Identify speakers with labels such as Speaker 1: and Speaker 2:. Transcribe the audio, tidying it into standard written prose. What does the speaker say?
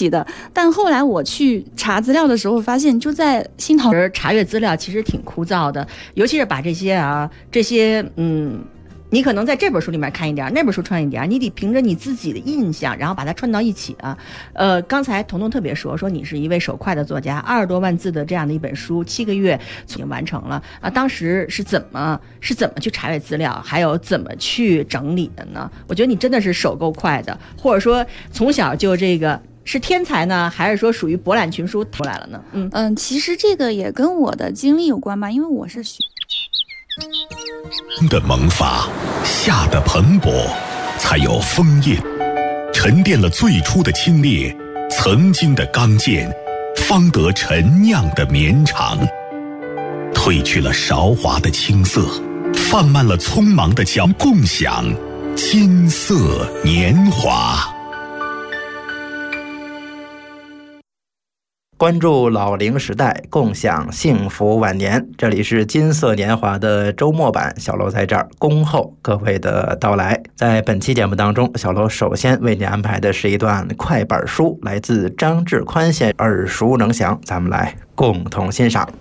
Speaker 1: 奇的。但后来我去查资料的时候发现，就在新桃
Speaker 2: 查阅资料其实挺枯燥的，尤其是把这些你可能在这本书里面看一点，那本书串一点，你得凭着你自己的印象，然后把它串到一起啊。刚才彤彤特别说你是一位手快的作家，20多万字的这样的一本书，7个月已经完成了啊。当时是怎么去查阅资料，还有怎么去整理的呢？我觉得你真的是手够快的，或者说从小就这个是天才呢，还是说属于博览群书出来了呢？
Speaker 1: 其实这个也跟我的经历有关吧，因为我是
Speaker 3: 的萌发，夏的蓬勃，才有枫叶，沉淀了最初的清冽，曾经的刚健，方得陈酿的绵长。褪去了韶华的青涩，放慢了匆忙的脚，共享金色年华。
Speaker 4: 关注老龄时代，共享幸福晚年。这里是金色年华的周末版，小楼在这儿恭候各位的到来。在本期节目当中，小楼首先为您安排的是一段快板书，来自张志宽先生，耳熟能详，咱们来共同欣赏。